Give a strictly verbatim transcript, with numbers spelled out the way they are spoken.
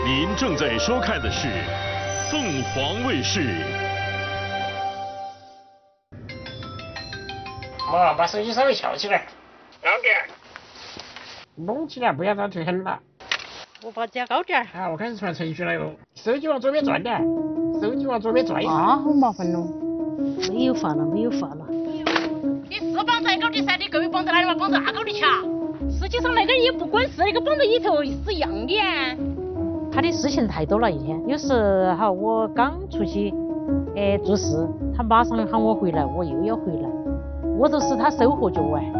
您正在收看的是凤凰卫视。 妈，把手机稍微翘起来，高点，拢起来，不要让腿狠了。 我把加高点。 啊，我开始传程序来了，手机往左边转点，手机往左边转一下。 啊，好麻烦喽。没有发了，没有发了。 你是绑在高的噻，你够绑在哪里嘛？绑在那高的去啊？实际上那个也不管事，那个绑在里头是一样的。 他的事情太多了，一天有时好，我刚出去，哎做事，他马上喊我回来，我又要回来，我就是他收获脚哎。